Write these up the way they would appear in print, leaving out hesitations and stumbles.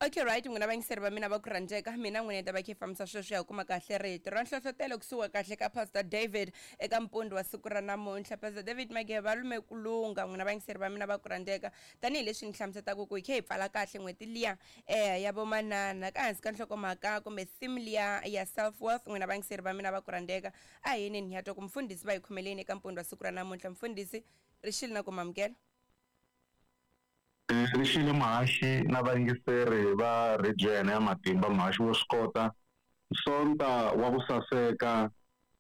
Okay, right, n'wina vangiseri va mina va ku rhandzeka mina n'wini ta va khe famisa sweswi ya kuma kahle rito ra nhlohlotelo kusuka kahle ka Pastor David eka mpundi wa siku ra namuntlha. Pastor David Mageva lume kulunga n'wina vangiseri va mina va ku rhandzeka tanihileswi ni hlamusetaka ku hi khe hi pfala kahle n'hweti liya ya vomanana ka hansi ka nhlokomhaka kumbe theme liya ya self worth. N'wina vangiseri va mina va ku rhandzeka a hi yini hi ku mfundhisi va hi khomeleni eka mpundi wa siku ra namuntlha. Mfundhisi Rixile na ku mamukela. Rixile Mahashi na vayingiseri va region ya Matimba Mahashi wo swi kota Sonta wa ku saseka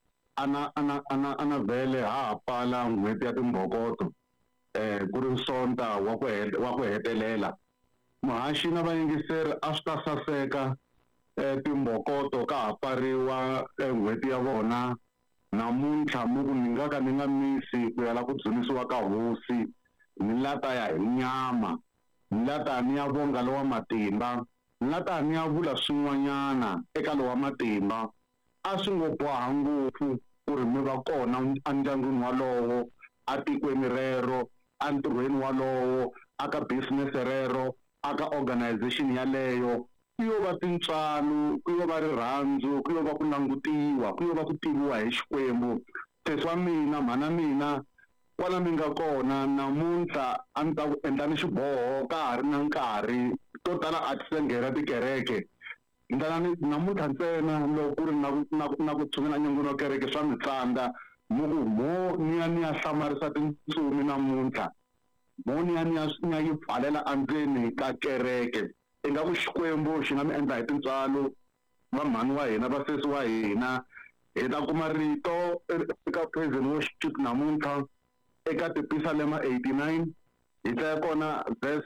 ana vele ha pala n'hweti ya timbokoto ku ri Sonta wa ku hetelela. Mahashi na vayingiseri a swi ta saseka timbokoto ka ha pariwa n'hweti ya vona namuntlha mu ku ni nga ka ni nga misi ku ya la ku dzunisiwa ka hosi ni lata ya hi nyama ni lata ni ya vonga lowa matimba ni lata ni ya vula swin'wanyana eka lowa matimba a swi ngo boha ngopfu ku ri mi va kona andyangwini walowo a tikweni rero a ntirhweni walowo aka business rero aka organization yaleyo ku yo va tintswalo ku yo va rirhandzu ku yo va ku langutiwa ku yo va ku tiviwa hi Xikwembu. Seswa mina mhana mina kwala mi nga kona namuntlha a ni ta ku endlani xiboho ka ha ri na nkarhi to tala a ti sengela tikereke ndlani namuntlha ntsena loko ku ri na ku tshungela nyongoni wa kereke swa mi tsandza mu ku mo ni ya hlamarisa tintsumi namuntlha mo ni ya yi pfalela andzeni ka kereke ingaku Xikwembu xi nga mi endla hi tintswalo va mhani wa hina va sesi wa hina hi ta kuma rito eka praise and worship namuntlha eka Tipisalema 89 hi ta kona verse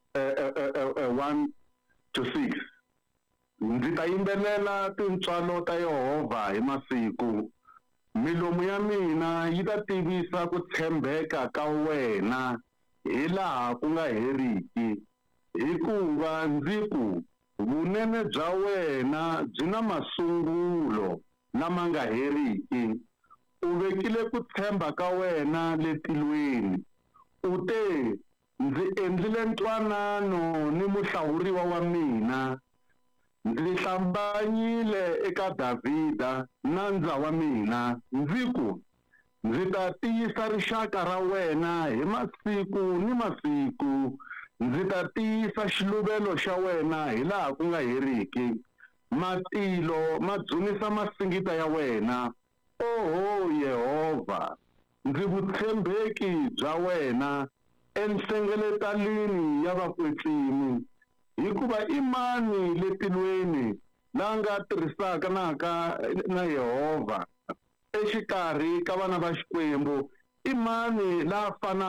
1 to 6. Ndzi ta yimbelela tintswalo ta Yehova hi masiku, milomu ya mina yi ta tivisa ku tshembeka ka wena hi laha ku nga heriki, hikuva ndzi ku vunene bya wena byi na masungulo lama nga heriki. U vekile ku tshemba ka wena letilweni, u te ndzi endlile ntwanano ni muhlawuriwa wa mina, ndzi hlambanyile eka Davhida nandza wa mina, ndzi ku ndzi ta tiyisa rixaka ra wena hi masiku ni masiku, ndzi ta tiyisa xiluvelo xa wena hi laha ku nga heriki. Matilo ma dzunisa masingita ya wena, oho Yehova, ndzi vutshembeki bya wena enhlengeletanini ya vakwetsimi, hikuva i mani letilweni la nga tirhisaka na Yehova exikarhi ka vana va Xikwembu? I mani la fana